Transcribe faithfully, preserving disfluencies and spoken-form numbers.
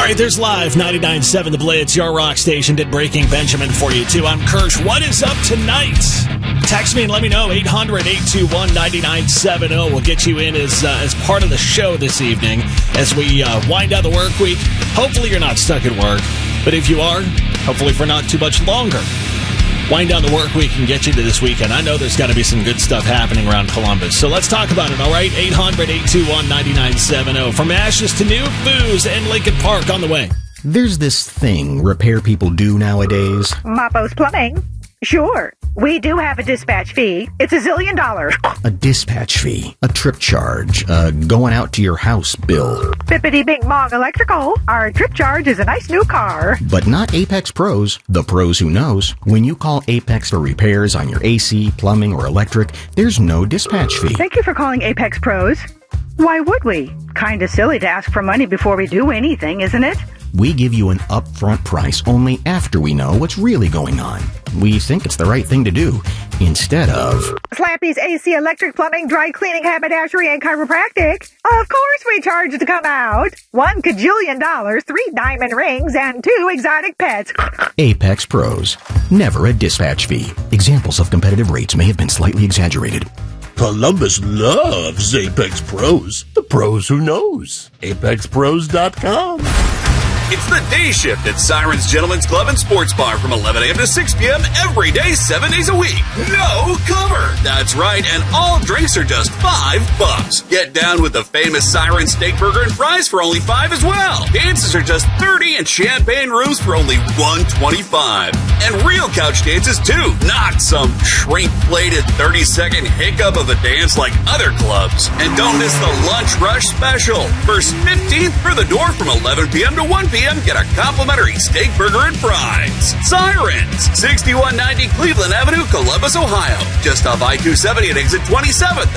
right, there's Live, ninety-nine point seven The Blitz, your rock station. Did Breaking Benjamin for you, too. I'm Kirsch. What is up tonight? Text me and let me know. eight hundred, eight two one, nine nine seven zero. We'll get you in as uh, as part of the show this evening as we uh, wind down the work week. Hopefully you're not stuck at work, but if you are, hopefully for not too much longer. Wind down the work week and get you to this weekend. I know there's got to be some good stuff happening around Columbus. So let's talk about it, all right? eight hundred, eight two one, nine nine seven zero. From ashes to new foos and Lincoln Park on the way. There's this thing repair people do nowadays. Mappo's Plumbing. Sure. We do have a dispatch fee. It's a zillion dollars. A dispatch fee, a trip charge, a going out to your house bill. Bippity Bing Bong Electrical. Our trip charge is a nice new car. But not Apex Pros, the pros who knows. When you call Apex for repairs on your A C, plumbing, or electric, there's no dispatch fee. Thank you for calling Apex Pros. Why would we? Kinda silly to ask for money before we do anything, isn't it? We give you an upfront price only after we know what's really going on. We think it's the right thing to do, instead of... Slappy's A C, electric, plumbing, dry cleaning, haberdashery, and chiropractic. Of course we charge to come out. One cajillion dollars, three diamond rings, and two exotic pets. Apex Pros. Never a dispatch fee. Examples of competitive rates may have been slightly exaggerated. Columbus loves Apex Pros. The pros who knows. apex pros dot com. It's the day shift at Sirens Gentlemen's Club and Sports Bar from eleven a.m. to six p.m. every day, seven days a week. No cover. That's right, and all drinks are just five bucks. Get down with the famous Siren Steak Burger and fries for only five as well. Dances are just thirty, and champagne rooms for only one twenty-five. And real couch dances too, not some shrink-plated thirty-second hiccup of a dance like other clubs. And don't miss the Lunch Rush Special. First fifteenth for the door from eleven p.m. to one p.m. Get a complimentary steak burger and fries. Sirens, sixty-one ninety Cleveland Avenue, Columbus, Ohio. Just off I two seventy at exit twenty-seventh.